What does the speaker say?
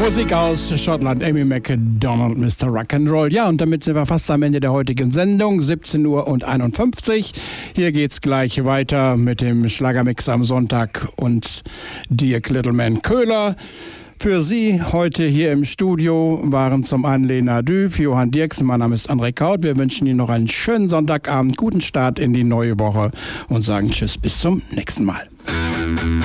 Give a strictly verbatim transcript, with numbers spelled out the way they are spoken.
Musik aus Schottland, Amy MacDonald, Mister Rock'n'Roll. Ja, und damit sind wir fast am Ende der heutigen Sendung, siebzehn Uhr einundfünfzig. Hier geht's gleich weiter mit dem Schlagermix am Sonntag und Dirk Littleman Köhler. Für Sie heute hier im Studio waren zum einen Lena Dü, für Johann Dirks, mein Name ist André Kaut. Wir wünschen Ihnen noch einen schönen Sonntagabend, guten Start in die neue Woche und sagen Tschüss, bis zum nächsten Mal.